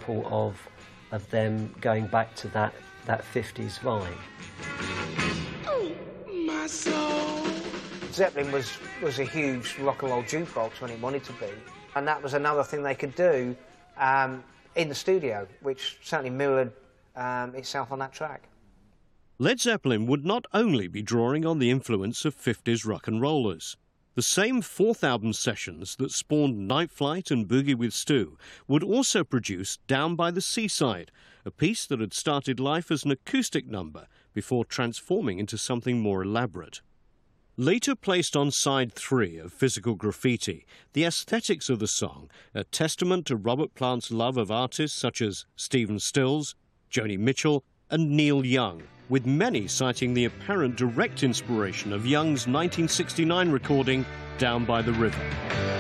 example of them going back to that 50s vibe. Oh, my soul. Zeppelin was a huge rock and roll jukebox when it wanted to be, and that was another thing they could do in the studio, which certainly mirrored itself on that track. Led Zeppelin would not only be drawing on the influence of 50s rock and rollers. The same fourth album sessions that spawned Night Flight and Boogie with Stu would also produce Down by the Seaside, a piece that had started life as an acoustic number before transforming into something more elaborate. Later placed on side 3 of Physical Graffiti, the aesthetics of the song, a testament to Robert Plant's love of artists such as Stephen Stills, Joni Mitchell and Neil Young, with many citing the apparent direct inspiration of Young's 1969 recording Down by the River.